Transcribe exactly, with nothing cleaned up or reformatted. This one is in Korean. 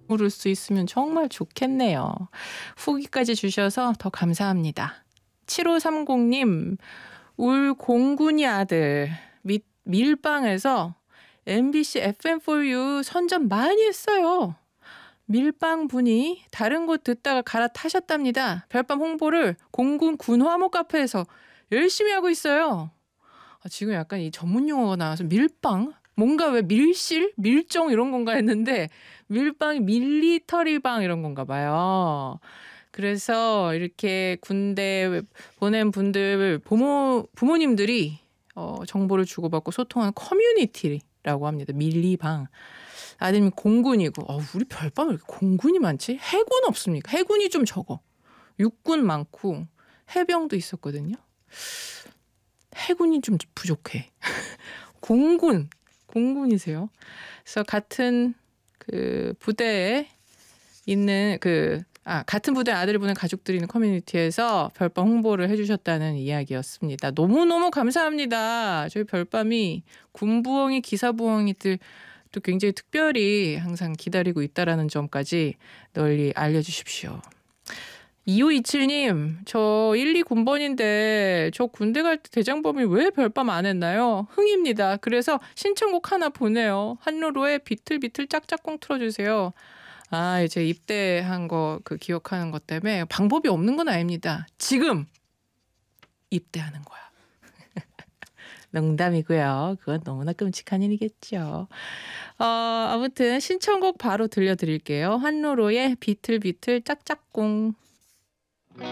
오를 수 있으면 정말 좋겠네요. 후기까지 주셔서 더 감사합니다. 칠오삼공님, 울 공군이 아들 밑 밀방에서 엠비씨 에프엠포유 선전 많이 했어요. 밀방 분이 다른 곳 듣다가 갈아타셨답니다. 별밤 홍보를 공군 군화모 카페에서 열심히 하고 있어요. 아, 지금 약간 이 전문 용어가 나와서 밀방? 뭔가 왜 밀실? 밀정 이런 건가 했는데 밀방이 밀리터리방 이런 건가 봐요. 그래서 이렇게 군대 보낸 분들 부모, 부모님들이 어, 정보를 주고받고 소통하는 커뮤니티라고 합니다. 밀리방. 아니면 공군이고. 어, 우리 별밤 왜 이렇게 공군이 많지? 해군 없습니까? 해군이 좀 적어. 육군 많고 해병도 있었거든요. 해군이 좀 부족해. 공군. 공군이세요. 그래서 같은 그 부대에 있는 그 아, 같은 부대 아들을 보낸 가족들이 있는 커뮤니티에서 별밤 홍보를 해주셨다는 이야기였습니다. 너무너무 감사합니다. 저희 별밤이 군부엉이 기사부엉이들 또 굉장히 특별히 항상 기다리고 있다라는 점까지 널리 알려주십시오. 이오이칠님, 저 일, 이 군번인데 저 군대 갈 때 대장범이 왜 별밤 안 했나요? 흥입니다. 그래서 신청곡 하나 보내요. 한루로의 비틀비틀 짝짝꿍 틀어주세요. 아, 이제 입대한 거 그 기억하는 것 때문에 방법이 없는 건 아닙니다. 지금 입대하는 거야. 농담이고요. 그건 너무나 끔찍한 일이겠죠. 어, 아무튼 신청곡 바로 들려드릴게요. 한루로의 비틀비틀 짝짝꿍.